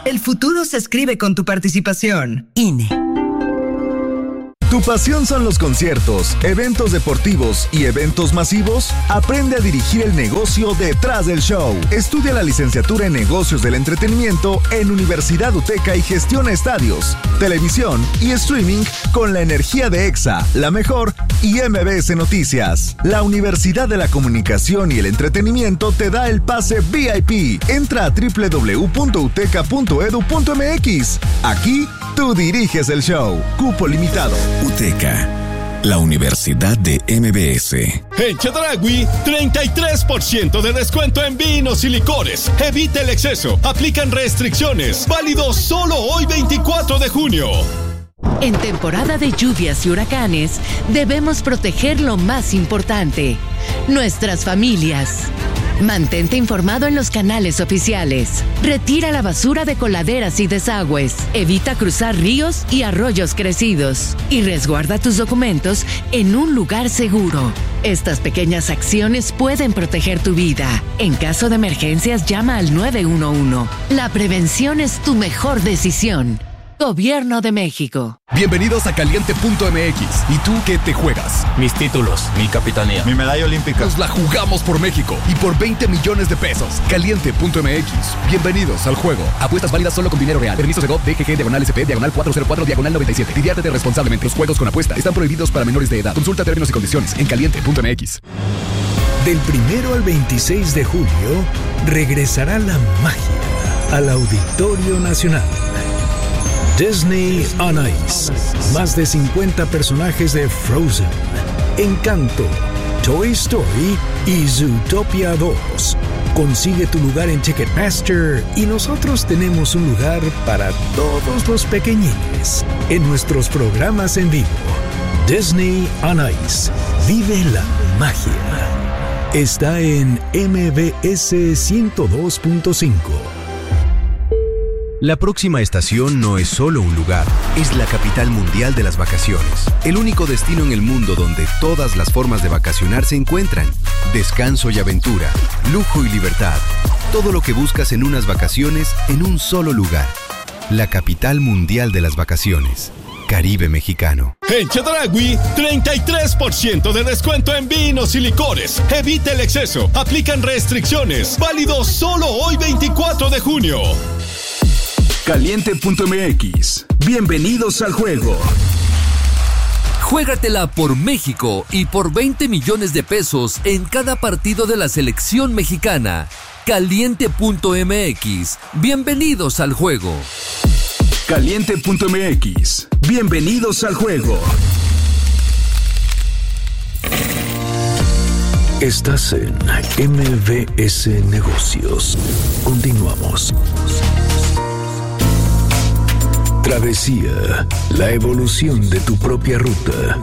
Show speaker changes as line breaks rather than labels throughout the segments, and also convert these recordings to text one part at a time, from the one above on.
El futuro se escribe con tu participación. INE.
¿Tu pasión son los conciertos, eventos deportivos y eventos masivos? Aprende a dirigir el negocio detrás del show. Estudia la licenciatura en Negocios del Entretenimiento en Universidad UTECA y gestiona estadios, televisión y streaming con la energía de EXA, La Mejor y MBS Noticias. La Universidad de la Comunicación y el Entretenimiento te da el pase VIP. Entra a www.uteca.edu.mx. Aquí tú diriges el show. Cupo limitado.
UTECA, la Universidad de MBS.
En Chedraui, 33% de descuento en vinos y licores. Evita el exceso. Aplican restricciones. Válido solo hoy 24 de junio.
En temporada de lluvias y huracanes, debemos proteger lo más importante, nuestras familias. Mantente informado en los canales oficiales. Retira la basura de coladeras y desagües. Evita cruzar ríos y arroyos crecidos. Y resguarda tus documentos en un lugar seguro. Estas pequeñas acciones pueden proteger tu vida. En caso de emergencias, llama al 911. La prevención es tu mejor decisión. Gobierno de México.
Bienvenidos a Caliente.mx. ¿Y tú qué te juegas?
Mis títulos, mi capitanía,
mi medalla olímpica. Nos la jugamos por México y por 20 millones de pesos. Caliente.mx. Bienvenidos al juego. Apuestas válidas solo con dinero real. Permiso Segov, DGG, /SP, /404, /97. Diviértete responsablemente. Los juegos con apuesta están prohibidos para menores de edad. Consulta términos y condiciones en Caliente.mx.
Del 1 al 26 de julio, regresará la magia al Auditorio Nacional. Disney on Ice. Más de 50 personajes de Frozen, Encanto, Toy Story y Zootopia 2. Consigue tu lugar en Ticketmaster y nosotros tenemos un lugar para todos los pequeñines en nuestros programas en vivo. Disney on Ice. Vive la magia. Está en MBS 102.5.
La próxima estación no es solo un lugar, es la capital mundial de las vacaciones. El único destino en el mundo donde todas las formas de vacacionar se encuentran. Descanso y aventura, lujo y libertad. Todo lo que buscas en unas vacaciones en un solo lugar. La capital mundial de las vacaciones. Caribe mexicano.
En Chedraui, 33% de descuento en vinos y licores. Evita el exceso. Aplican restricciones. Válido solo hoy 24 de junio.
Caliente.mx. Bienvenidos al juego.
Juégatela por México y por 20 millones de pesos en cada partido de la selección mexicana. Caliente.mx. Bienvenidos al juego.
Caliente.mx. Bienvenidos al juego. Estás en MBS Negocios. Continuamos. Travesía, la evolución de tu propia ruta.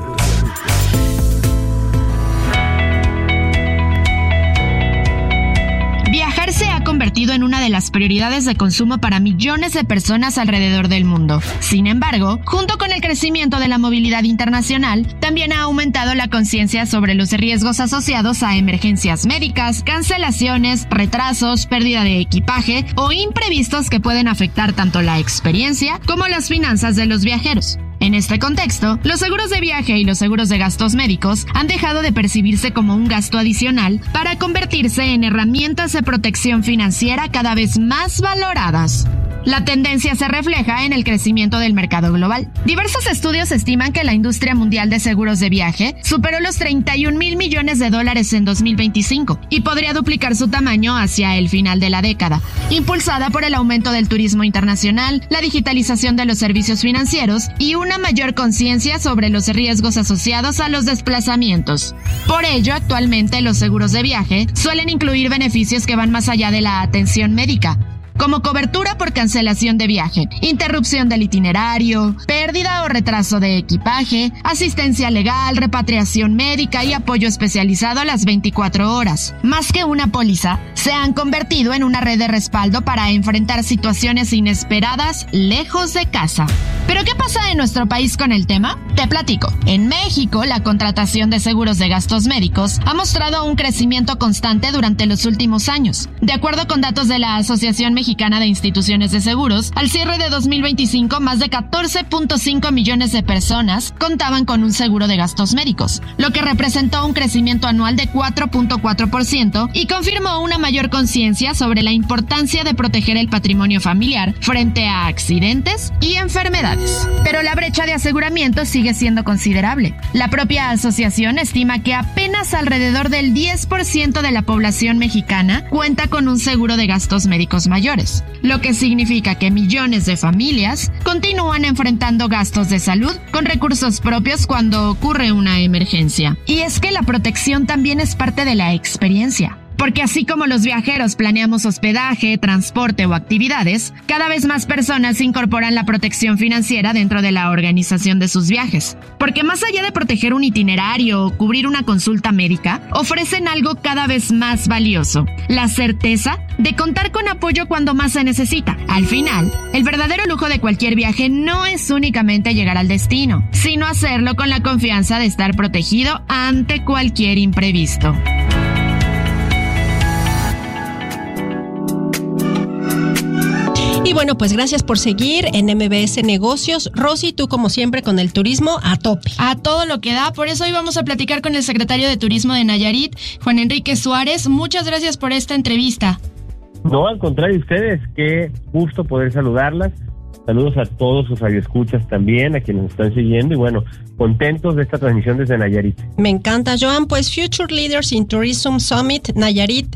Viajar se ha convertido en una de las prioridades de consumo para millones de personas alrededor del mundo. Sin embargo, junto con el crecimiento de la movilidad internacional, también ha aumentado la conciencia sobre los riesgos asociados a emergencias médicas, cancelaciones, retrasos, pérdida de equipaje o imprevistos que pueden afectar tanto la experiencia como las finanzas de los viajeros. En este contexto, los seguros de viaje y los seguros de gastos médicos han dejado de percibirse como un gasto adicional para convertirse en herramientas de protección financiera cada vez más valoradas. La tendencia se refleja en el crecimiento del mercado global. Diversos estudios estiman que la industria mundial de seguros de viaje superó los $31,000 millones en 2025 y podría duplicar su tamaño hacia el final de la década, impulsada por el aumento del turismo internacional, la digitalización de los servicios financieros y una mayor conciencia sobre los riesgos asociados a los desplazamientos. Por ello, actualmente los seguros de viaje suelen incluir beneficios que van más allá de la atención médica, como cobertura por cancelación de viaje, interrupción del itinerario, pérdida o retraso de equipaje, asistencia legal, repatriación médica y apoyo especializado a las 24 horas. Más que una póliza, se han convertido en una red de respaldo para enfrentar situaciones inesperadas lejos de casa. ¿Pero qué pasa en nuestro país con el tema? Te platico. En México, la contratación de seguros de gastos médicos ha mostrado un crecimiento constante durante los últimos años. De acuerdo con datos de la Asociación Mexicana de Instituciones de Seguros, al cierre de 2025, más de 14.5 millones de personas contaban con un seguro de gastos médicos, lo que representó un crecimiento anual de 4.4% y confirmó una mayor conciencia sobre la importancia de proteger el patrimonio familiar frente a accidentes y enfermedades. Pero la brecha de aseguramiento sigue siendo considerable. La propia asociación estima que apenas alrededor del 10% de la población mexicana cuenta con un seguro de gastos médicos mayores, lo que significa que millones de familias continúan enfrentando gastos de salud con recursos propios cuando ocurre una emergencia. Y es que la protección también es parte de la experiencia. Porque así como los viajeros planeamos hospedaje, transporte o actividades, cada vez más personas incorporan la protección financiera dentro de la organización de sus viajes. Porque más allá de proteger un itinerario o cubrir una consulta médica, ofrecen algo cada vez más valioso: la certeza de contar con apoyo cuando más se necesita. Al final, el verdadero lujo de cualquier viaje no es únicamente llegar al destino, sino hacerlo con la confianza de estar protegido ante cualquier imprevisto.
Y bueno, pues gracias por seguir en MBS Negocios. Rosy, tú como siempre con el turismo a tope.
A todo lo que da. Por eso hoy vamos a platicar con el secretario de Turismo de Nayarit, Juan Enrique Suárez. Muchas gracias por esta entrevista.
No, al contrario, ustedes, qué gusto poder saludarlas. Saludos a todos sus radioescuchas también, a quienes nos están siguiendo y bueno, contentos de esta transmisión desde Nayarit.
Me encanta, Joan. Pues Future Leaders in Tourism Summit Nayarit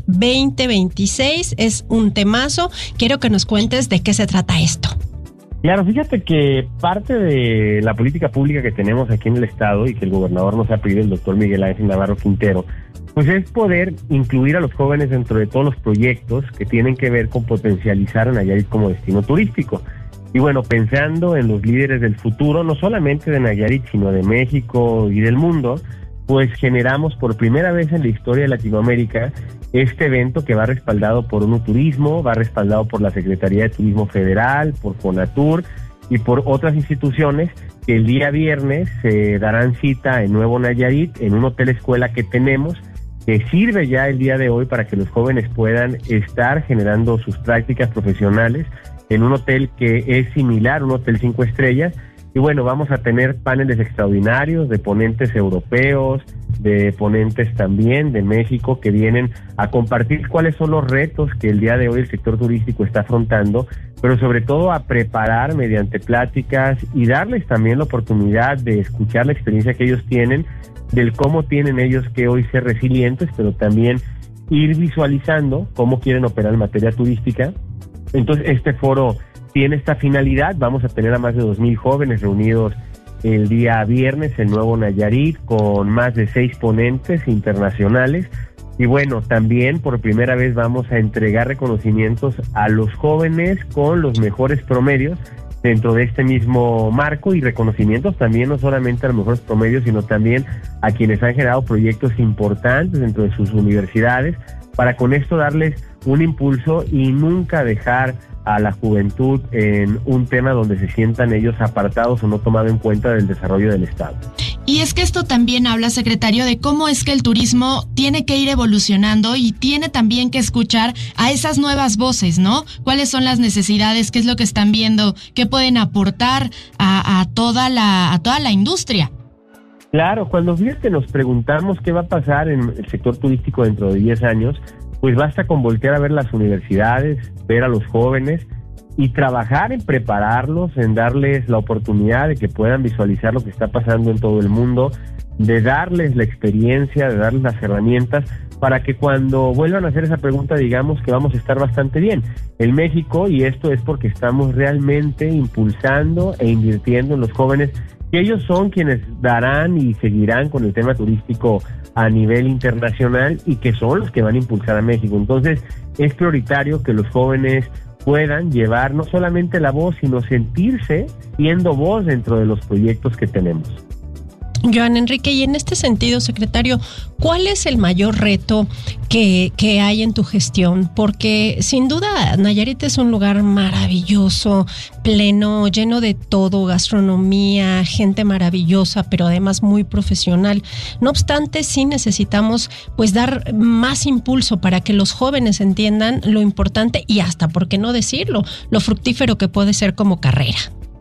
2026 es un temazo. Quiero que nos cuentes de qué se trata esto.
Claro, fíjate que parte de la política pública que tenemos aquí en el estado y que el gobernador nos ha pedido, el doctor Miguel Ángel Navarro Quintero, pues es poder incluir a los jóvenes dentro de todos los proyectos que tienen que ver con potencializar a Nayarit como destino turístico. Y bueno, pensando en los líderes del futuro, no solamente de Nayarit, sino de México y del mundo, pues generamos por primera vez en la historia de Latinoamérica este evento que va respaldado por ONU Turismo, va respaldado por la Secretaría de Turismo Federal, por Fonatur y por otras instituciones que el día viernes se darán cita en Nuevo Nayarit, en un hotel escuela que tenemos, que sirve ya el día de hoy para que los jóvenes puedan estar generando sus prácticas profesionales en un hotel que es similar, un hotel 5 estrellas, y bueno, vamos a tener paneles extraordinarios de ponentes europeos, de ponentes también de México que vienen a compartir cuáles son los retos que el día de hoy el sector turístico está afrontando, pero sobre todo a preparar mediante pláticas y darles también la oportunidad de escuchar la experiencia que ellos tienen, del cómo tienen ellos que hoy ser resilientes, pero también ir visualizando cómo quieren operar en materia turística. Entonces este foro tiene esta finalidad. Vamos a tener a más de 2,000 jóvenes reunidos el día viernes en Nuevo Nayarit con más de 6 ponentes internacionales y bueno, también por primera vez vamos a entregar reconocimientos a los jóvenes con los mejores promedios dentro de este mismo marco y reconocimientos también no solamente a los mejores promedios sino también a quienes han generado proyectos importantes dentro de sus universidades para con esto darles un impulso y nunca dejar a la juventud en un tema donde se sientan ellos apartados o no tomados en cuenta del desarrollo del Estado.
Y es que esto también habla, secretario, de cómo es que el turismo tiene que ir evolucionando y tiene también que escuchar a esas nuevas voces, ¿no? ¿Cuáles son las necesidades? ¿Qué es lo que están viendo? ¿Qué pueden aportar a toda la industria?
Claro, cuando fíjate nos preguntamos qué va a pasar en el sector turístico dentro de 10 años, pues basta con voltear a ver las universidades, ver a los jóvenes y trabajar en prepararlos, en darles la oportunidad de que puedan visualizar lo que está pasando en todo el mundo, de darles la experiencia, de darles las herramientas para que cuando vuelvan a hacer esa pregunta digamos que vamos a estar bastante bien. En México, y esto es porque estamos realmente impulsando e invirtiendo en los jóvenes, que ellos son quienes darán y seguirán con el tema turístico a nivel internacional y que son los que van a impulsar a México. Entonces es prioritario que los jóvenes puedan llevar no solamente la voz, sino sentirse siendo voz dentro de los proyectos que tenemos.
Joan Enrique, y en este sentido, secretario, ¿cuál es el mayor reto que hay en tu gestión? Porque sin duda Nayarit es un lugar maravilloso, pleno, lleno de todo, gastronomía, gente maravillosa, pero además muy profesional. No obstante, sí necesitamos pues dar más impulso para que los jóvenes entiendan lo importante y hasta, ¿por qué no decirlo?, lo fructífero que puede ser como carrera.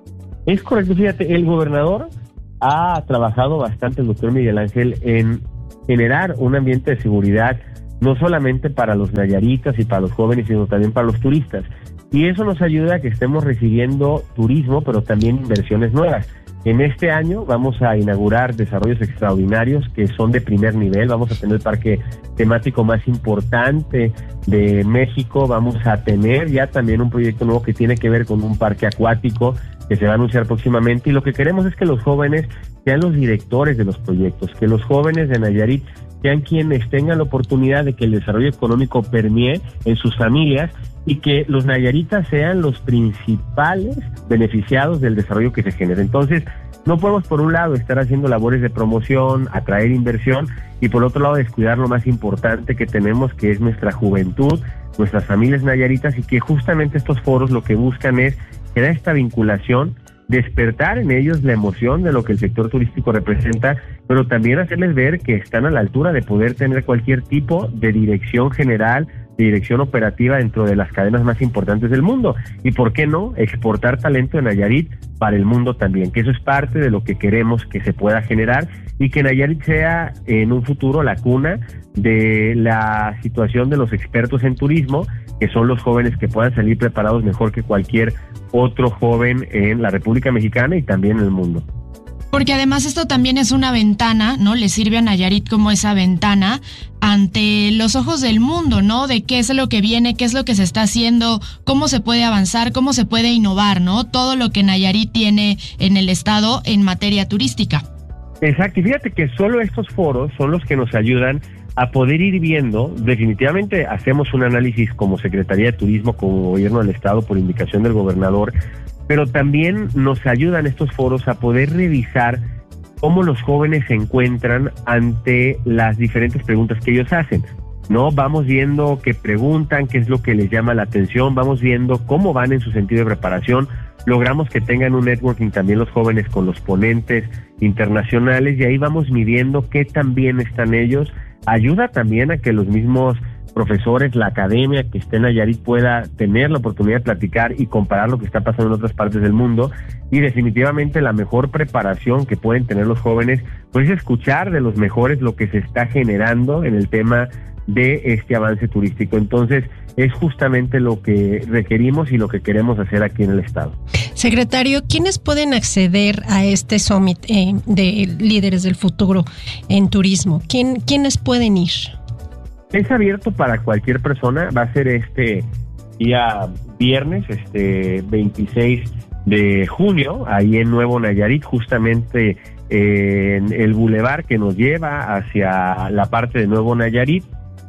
Es correcto, fíjate, el gobernador ha trabajado bastante, el doctor Miguel Ángel, en generar un ambiente de seguridad, no solamente para los nayaritas y para los jóvenes, sino también para los turistas. Y eso nos ayuda a que estemos recibiendo turismo, pero también inversiones nuevas. En este año vamos a inaugurar desarrollos extraordinarios que son de primer nivel. Vamos a tener el parque temático más importante de México. Vamos a tener ya también un proyecto nuevo que tiene que ver con un parque acuático que se va a anunciar próximamente, y lo que queremos es que los jóvenes sean los directores de los proyectos, que los jóvenes de Nayarit sean quienes tengan la oportunidad de que el desarrollo económico permee en sus familias y que los nayaritas sean los principales beneficiados del desarrollo que se genera. Entonces, no podemos por un lado estar haciendo labores de promoción, atraer inversión, y por otro lado descuidar lo más importante que tenemos, que es nuestra juventud, nuestras familias nayaritas, y que justamente estos foros lo que buscan es crear esta vinculación, despertar en ellos la emoción de lo que el sector turístico representa, pero también hacerles ver que están a la altura de poder tener cualquier tipo de dirección general, de dirección operativa dentro de las cadenas más importantes del mundo. Y por qué no exportar talento de Nayarit para el mundo también, que eso es parte de lo que queremos que se pueda generar, y que Nayarit sea en un futuro la cuna de la situación de los expertos en turismo, que son los jóvenes que puedan salir preparados mejor que cualquier otro joven en la República Mexicana y también en el mundo.
Porque además esto también es una ventana, ¿no? Le sirve a Nayarit como esa ventana ante los ojos del mundo, ¿no? De qué es lo que viene, qué es lo que se está haciendo, cómo se puede avanzar, cómo se puede innovar, ¿no? Todo lo que Nayarit tiene en el estado en materia turística.
Exacto, y fíjate que solo estos foros son los que nos ayudan a poder ir viendo. Definitivamente hacemos un análisis como Secretaría de Turismo, como Gobierno del Estado, por indicación del gobernador, pero también nos ayudan estos foros a poder revisar cómo los jóvenes se encuentran ante las diferentes preguntas que ellos hacen, ¿no? Vamos viendo qué preguntan, qué es lo que les llama la atención, vamos viendo cómo van en su sentido de preparación, logramos que tengan un networking también los jóvenes con los ponentes internacionales, y ahí vamos midiendo qué tan bien están ellos. Ayuda también a que los mismos profesores, la academia que esté en Nayarit pueda tener la oportunidad de platicar y comparar lo que está pasando en otras partes del mundo. Y definitivamente la mejor preparación que pueden tener los jóvenes pues es escuchar de los mejores lo que se está generando en el tema de este avance turístico. Entonces es justamente lo que requerimos y lo que queremos hacer aquí en el estado.
Secretario, ¿quiénes pueden acceder a este summit de líderes del futuro en turismo? ¿Quiénes pueden ir?
Es abierto para cualquier persona. Va a ser este día viernes, 26 de junio, ahí en Nuevo Nayarit, justamente en el bulevar que nos lleva hacia la parte de Nuevo Nayarit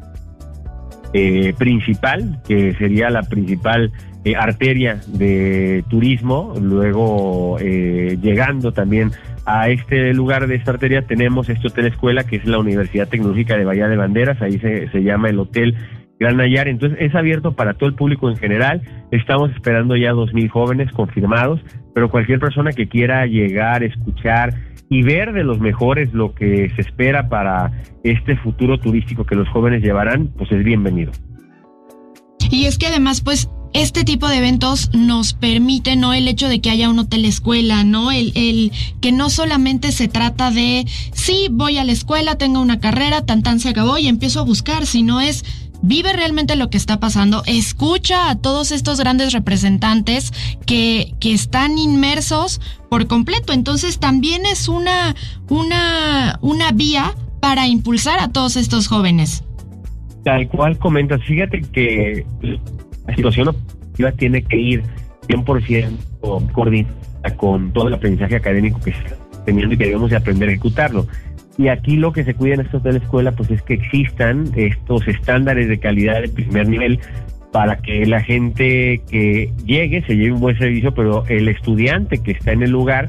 principal, que sería la principal arteria de turismo. Luego llegando también a este lugar de esta arteria tenemos este hotel escuela, que es la Universidad Tecnológica de Bahía de Banderas. Ahí se llama el Hotel Gran Nayar. Entonces es abierto para todo el público en general. Estamos esperando ya 2,000 jóvenes confirmados, pero cualquier persona que quiera llegar, escuchar y ver de los mejores lo que se espera para este futuro turístico que los jóvenes llevarán, pues es bienvenido.
Y es que además, pues, este tipo de eventos nos permite, ¿no?, el hecho de que haya un hotel escuela, ¿no? El que no solamente se trata de, sí, voy a la escuela, tengo una carrera, tan se acabó y empiezo a buscar, sino es, vive realmente lo que está pasando, escucha a todos estos grandes representantes que están inmersos por completo. Entonces también es una vía para impulsar a todos estos jóvenes.
Tal cual comentas, fíjate que la situación operativa tiene que ir 100% coordinada con todo el aprendizaje académico que está teniendo y que debemos de aprender a ejecutarlo. Y aquí lo que se cuida en estos de la escuela pues es que existan estos estándares de calidad de primer nivel para que la gente que llegue se lleve un buen servicio, pero el estudiante que está en el lugar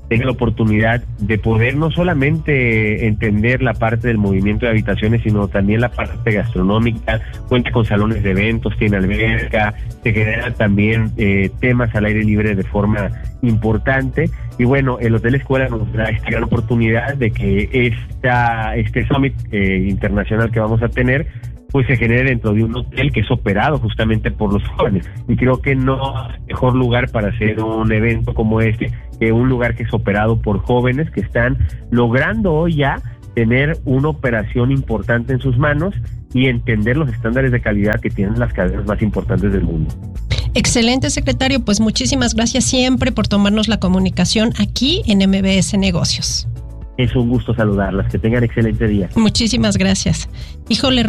tenga la oportunidad de poder no solamente entender la parte del movimiento de habitaciones, sino también la parte gastronómica. Cuenta con salones de eventos, tiene alberca, se generan también temas al aire libre de forma importante. Y bueno, el Hotel Escuela nos da esta gran oportunidad de que este Summit internacional que vamos a tener pues se genere dentro de un hotel que es operado justamente por los jóvenes. Y creo que no hay mejor lugar para hacer un evento como este que un lugar que es operado por jóvenes que están logrando hoy ya tener una operación importante en sus manos y entender los estándares de calidad que tienen las cadenas más importantes del mundo.
Excelente, secretario. Pues muchísimas gracias siempre por tomarnos la comunicación aquí en MBS Negocios.
Es un gusto saludarlas. Que tengan excelente día.
Muchísimas gracias. Híjole,